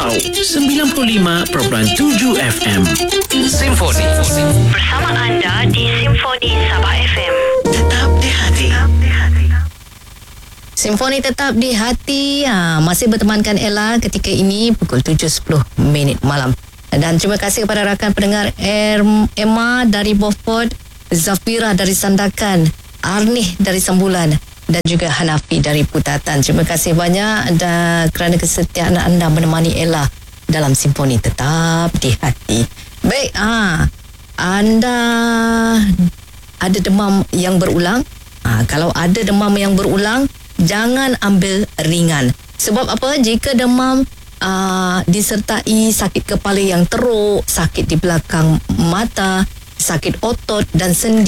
Surau 95.7 FM. Simfoni. Bersama anda di Simfoni Sabah FM. Tetap di hati. Simfoni tetap di hati. Masih bertemankan Ella ketika ini pukul 7.10 malam. Dan terima kasih kepada rakan pendengar Emma dari Beaufort, Zafira dari Sandakan, Arnih dari Sembulan dan juga Hanafi dari Putatan. Terima kasih banyak kerana kesetiaan anda menemani Ella dalam Simfoni tetap di hati. Baik, anda ada demam yang berulang? Kalau ada demam yang berulang, jangan ambil ringan. Sebab apa? Jika demam disertai sakit kepala yang teruk, sakit di belakang mata, sakit otot dan sendi